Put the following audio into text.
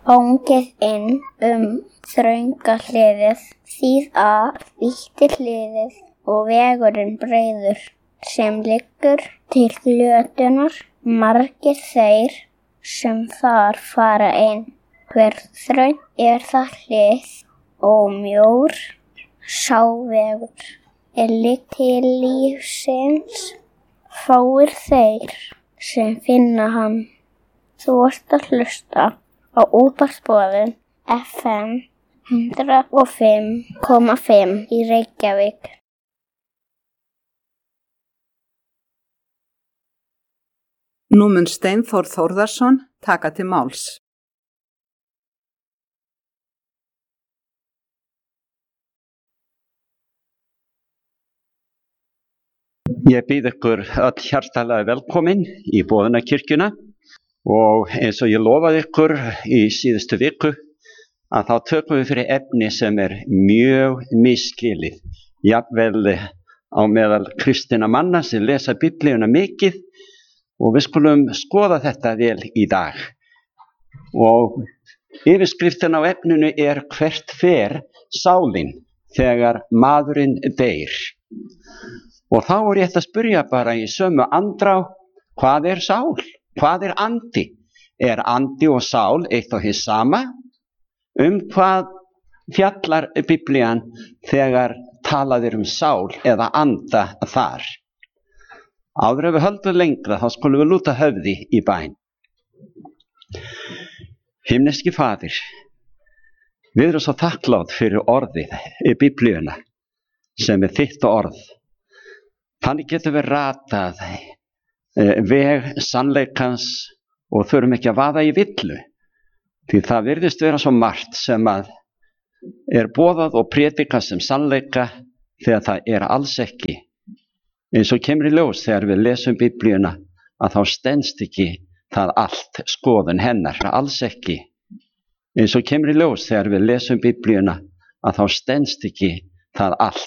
Fangið inn þrönga hliðið, vítti hliðið og vegurinn breiður sem liggur til glötunar. Margir þeir sem þar fara inn. Hver þröng það hlið og mjór sá vegur liggur til lífsins. Fáir þeir sem finna hann. Þú ert að hlusta á Útvarpsboðun FM 105,5 í Reykjavík. Nú mun Steinþór Þórðarson taka til máls. Ég býð ykkur öll hjartalega velkomin í Boðunarkirkjuna og eins og ég lofaði ykkur í síðustu viku að þá tökum við fyrir efni sem mjög misskilið. Jafnvel á meðal kristinna manna sem lesa Biblíuna mikið og við skulum skoða þetta vel í dag. Og yfirskriftin á efninu hvert fer sálin þegar maðurinn deyr. Og þá ég að spyrja bara í sömu andrá, hvað sál? Hvað andi? Andi og sál eitt og hið sama? Hvað fjallar Biblían þegar talað sál eða anda þar? Áður ef við höldum lengra, þá skulum við lúta höfði í bæn. Himneski Faðir, við erum svo þakklátt fyrir orðið í Biblíuna sem þitt orð. Þannig getum við ratað veg sannleikans og þurfum ekki að vaða í villu. Því það virðist vera svo margt sem boðað og predikað sem sannleika þegar það alls ekki. Eins og kemur í ljós þegar við lesum Biblíuna að þá stenst ekki það allt skoðun hennar. Alls ekki. Eins og kemur í ljós þegar við lesum Biblíuna að þá stenst ekki það allt